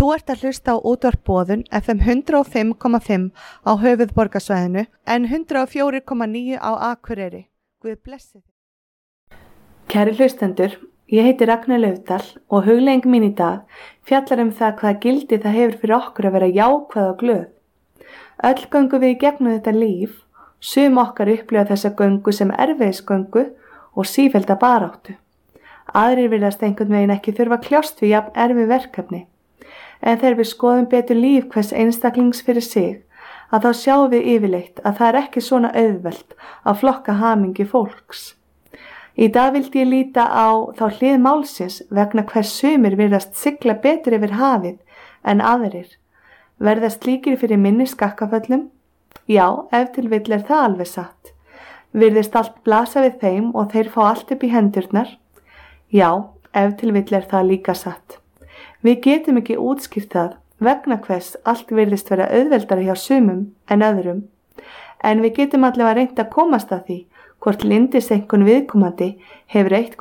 Þú ert að hlusta á útvarp Boðun FM 105,5 á höfuðborgarsvæðinu en 104,9 á Akureyri. Guð blessi þig. Kæri hlustendur, ég heiti Ragnar Laufdal og hugleiðing mín í dag fjallar það hvaða gildi það hefur fyrir okkur að vera jákvæð og glöð. Öll göngum við í gegnum þetta líf, sum okkar upplifa þessa göngu sem erfiðisgöngu og sífellda baráttu. Aðrir virðast einhvern veginn ekki þurfa að kljást við jafn erfið verkefni. En þegar við skoðum betur líf hvers einstaklings fyrir sig, að þá sjáum við yfirleitt að það ekki svona auðvelt að flokka hamingju fólks. Í dag vildi ég líta á þá hlið málsins vegna hvers sumir virðast sigla betur yfir hafið en aðrir. Verða slíkir fyrir minni skakkaföllum? Já, ef til vill það alveg satt. Virðist allt blasa við þeim og þeir fá allt upp í hendurnar? Já, ef til vill það líka satt. Við getum ekki útskýrt það vegna hvers allt virðist vera auðveldara hjá sumum en öðrum. En við getum allavega reynt að komast að því hvort lyndiseinkun viðkomandi hefur